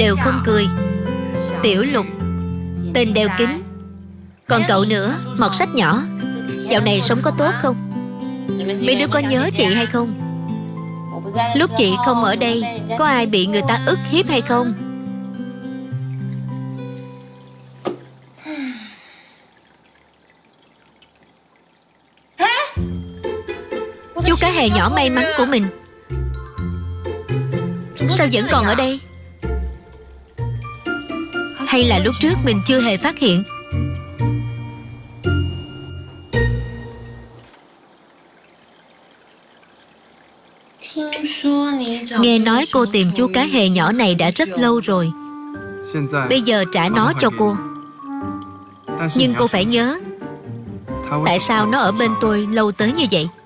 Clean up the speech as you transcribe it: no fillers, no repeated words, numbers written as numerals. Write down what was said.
đều không cười. Tiểu Lục, tên đeo kính. Còn cậu nữa, mọt sách nhỏ. Dạo này sống có tốt không? Mấy đứa có nhớ chị hay không? Lúc chị không ở đây, có ai bị người ta ức hiếp hay không? Chú cá hề nhỏ may mắn của mình sao vẫn còn ở đây? Hay là lúc trước mình chưa hề phát hiện? Nghe nói cô tìm chú cá hề nhỏ này đã rất lâu rồi. Bây giờ trả nó cho cô. Nhưng cô phải nhớ, tại sao nó ở bên tôi lâu tới như vậy?